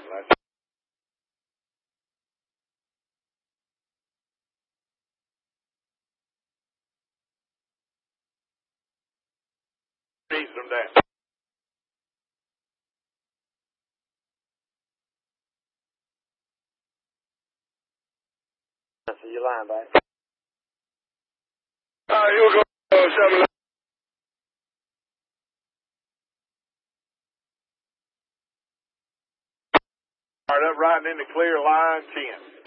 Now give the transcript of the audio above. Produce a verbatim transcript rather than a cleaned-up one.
Easing them down. I see your line back. Uh, you'll go uh, seven. All right, up riding in the clear, line ten.